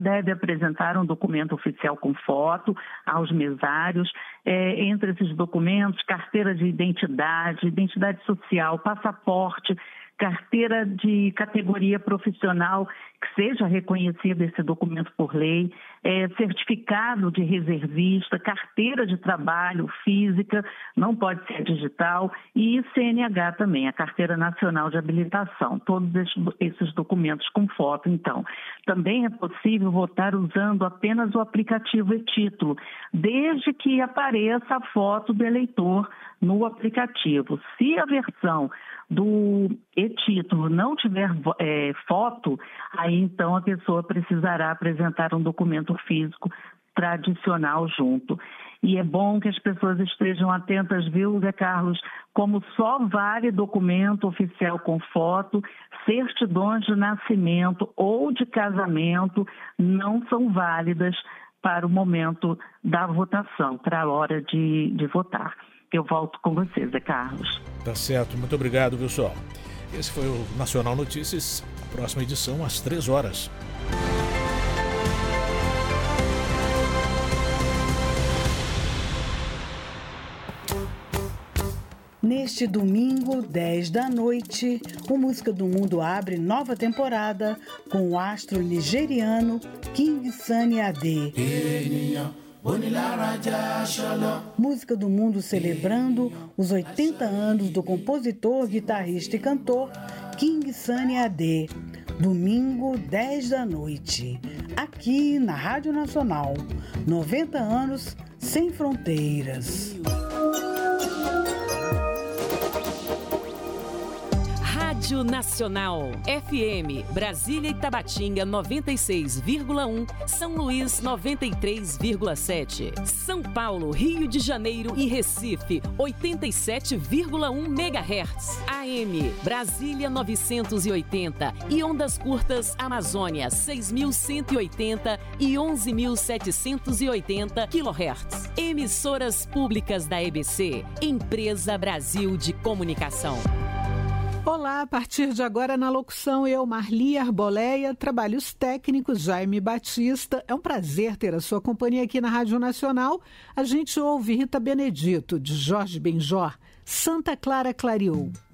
Deve apresentar um documento oficial com foto aos mesários. Entre esses documentos, carteira de identidade, identidade social, passaporte, carteira de categoria profissional que seja reconhecido esse documento por lei, certificado de reservista, carteira de trabalho física, não pode ser digital, e CNH também, a Carteira Nacional de Habilitação. Todos esses documentos com foto, então. Também é possível votar usando apenas o aplicativo e-Título, desde que apareça a foto do eleitor no aplicativo. Se a versão do e-Título não tiver foto, aí então a pessoa precisará apresentar um documento físico tradicional junto. E é bom que as pessoas estejam atentas, viu, Zé Carlos, como só vale documento oficial com foto, certidões de nascimento ou de casamento não são válidas para o momento da votação, para a hora de votar. Eu volto com você, Zé Carlos. Tá certo, muito obrigado, viu, Sol? Esse foi o Nacional Notícias, a próxima edição às 3 horas. Neste domingo, 10 da noite, o Música do Mundo abre nova temporada com o astro nigeriano King Sunny Ade. Música do Mundo celebrando os 80 anos do compositor, guitarrista e cantor King Sunny Ade. Domingo, 10 da noite, aqui na Rádio Nacional. 90 anos sem fronteiras. Rádio Nacional, FM, Brasília e Tabatinga 96,1, São Luís 93,7, São Paulo, Rio de Janeiro e Recife 87,1 MHz, AM, Brasília 980 e ondas curtas Amazônia 6.180 e 11.780 kHz. Emissoras públicas da EBC, Empresa Brasil de Comunicação. Olá, a partir de agora na locução eu, Marli Arboleia, trabalhos técnicos Jaime Batista. É um prazer ter a sua companhia aqui na Rádio Nacional. A gente ouve Rita Benedito, de Jorge Benjor, Santa Clara Clareou.